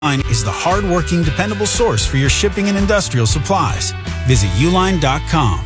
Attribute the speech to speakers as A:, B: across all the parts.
A: Uline is the hard-working, dependable source for your shipping and industrial supplies. Visit uline.com.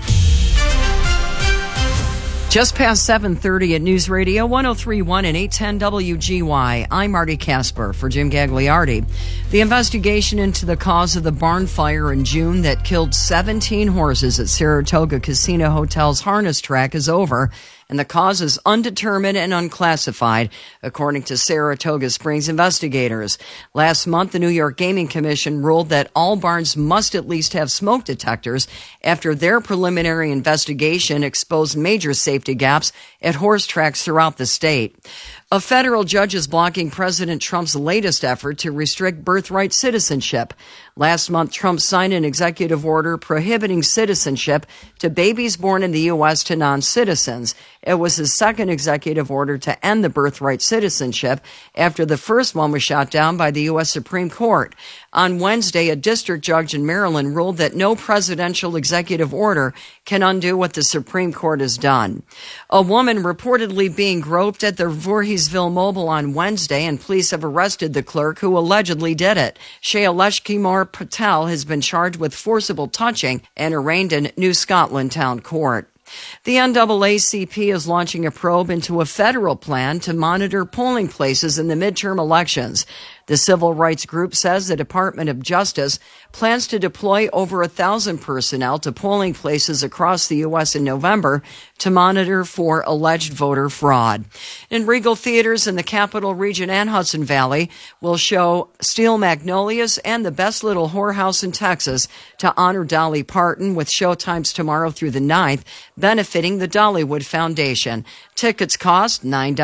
B: Just past 7:30 at News Radio 103.1 and 810 WGY. I'm Marty Casper for Jim Gagliardi. The investigation into the cause of the barn fire in June that killed 17 horses at Saratoga Casino Hotel's harness track is over, and the cause is undetermined and unclassified, according to Saratoga Springs investigators. Last month, the New York Gaming Commission ruled that all barns must at least have smoke detectors after their preliminary investigation exposed major safety gaps at horse tracks throughout the state. A federal judge is blocking President Trump's latest effort to restrict birthright citizenship. Last month, Trump signed an executive order prohibiting citizenship to babies born in the U.S. to non-citizens. It was his second executive order to end the birthright citizenship after the first one was shot down by the U.S. Supreme Court. On Wednesday, a district judge in Maryland ruled that no presidential executive order can undo what the Supreme Court has done. A woman reportedly being groped at the Voorheesville Mobile on Wednesday, and police have arrested the clerk who allegedly did it. Shailesh Kumar Patel has been charged with forcible touching and arraigned in New Scotland Town Court. The NAACP is launching a probe into a federal plan to monitor polling places in the midterm elections. The civil rights group says the Department of Justice plans to deploy over 1,000 personnel to polling places across the U.S. in November to monitor for alleged voter fraud. In Regal Theaters in the Capital Region and Hudson Valley will show Steel Magnolias and The Best Little Whorehouse in Texas to honor Dolly Parton, with showtimes tomorrow through the 9th, benefiting the Dollywood Foundation. Tickets cost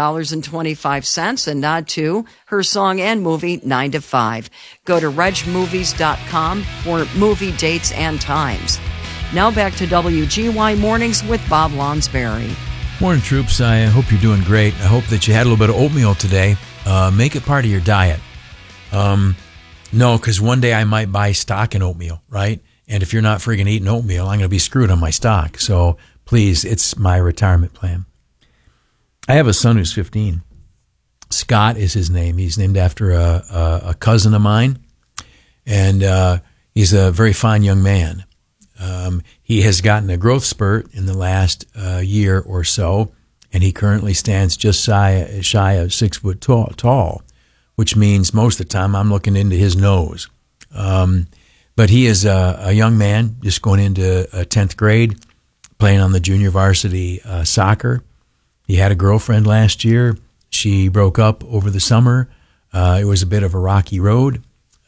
B: $9.25 and nod to her song and movie 9 to 5. Go to regmovies.com for movie dates and times. Now back to WGY Mornings with Bob Lonsberry.
C: Morning, troops. I hope you're doing great. I hope that you had a little bit of oatmeal today. Make it part of your diet. No, because one day I might buy stock in oatmeal, right? And if you're not freaking eating oatmeal, I'm going to be screwed on my stock. So please, it's my retirement plan. I have a son who's 15. Scott is his name. He's named after a cousin of mine, and he's a very fine young man. He has gotten a growth spurt in the last year or so, and he currently stands just shy of 6 foot tall, which means most of the time I'm looking into his nose. But he is a young man just going into 10th grade, playing on the junior varsity soccer. He had a girlfriend last year. She broke up over the summer. It was a bit of a rocky road.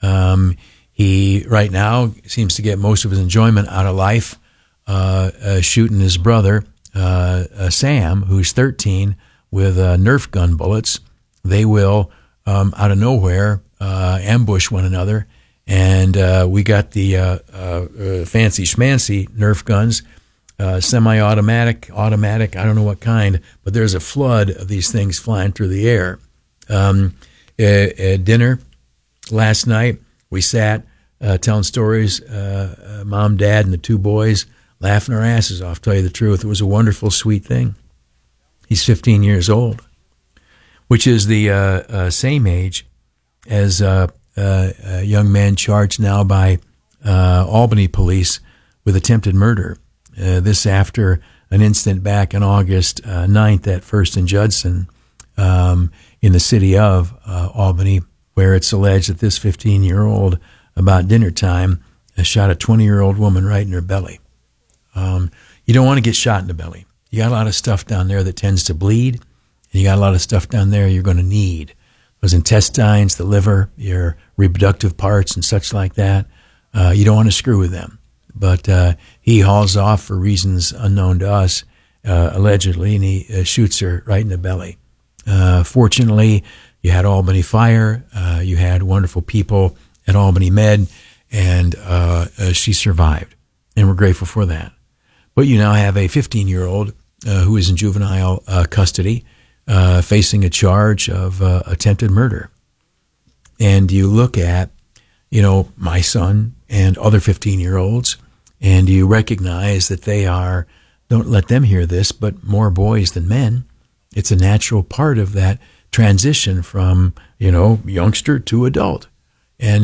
C: He, right now, seems to get most of his enjoyment out of life shooting his brother, Sam, who's 13, with Nerf gun bullets. They will, out of nowhere, ambush one another. And we got the fancy schmancy Nerf guns, semi-automatic, automatic, I don't know what kind, but there's a flood of these things flying through the air. At dinner last night, we sat telling stories, mom, dad, and the two boys, laughing our asses off, tell you the truth. It was a wonderful, sweet thing. He's 15 years old, which is the same age as a young man charged now by Albany police with attempted murder. This after an incident back on August 9th at First and Judson in the city of Albany, where it's alleged that this 15-year-old, about dinner time, shot a 20-year-old woman right in her belly. You don't want to get shot in the belly. You got a lot of stuff down there that tends to bleed, and you got a lot of stuff down there you're going to need. Those intestines, the liver, your reproductive parts, and such like that. You don't want to screw with them. But he hauls off for reasons unknown to us, allegedly, and he shoots her right in the belly. Fortunately, you had Albany Fire, you had wonderful people at Albany Med, and she survived, and we're grateful for that. But you now have a 15-year-old who is in juvenile custody, facing a charge of attempted murder. And you look at, my son and other 15-year-olds, and you recognize that they are, don't let them hear this, but more boys than men. It's a natural part of that transition from, youngster to adult. And